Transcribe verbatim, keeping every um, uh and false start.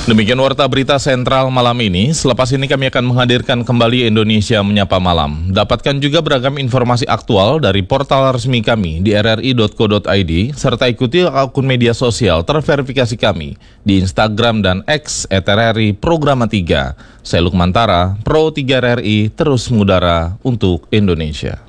Demikian Warta Berita Sentral malam ini. Selepas ini kami akan menghadirkan kembali Indonesia Menyapa Malam. Dapatkan juga beragam informasi aktual dari portal resmi kami di r r i dot co dot i d serta ikuti akun media sosial terverifikasi kami di Instagram dan X et r r i Programa tiga. Saya Lukman Tara, Pro tiga R R I, terus mengudara untuk Indonesia.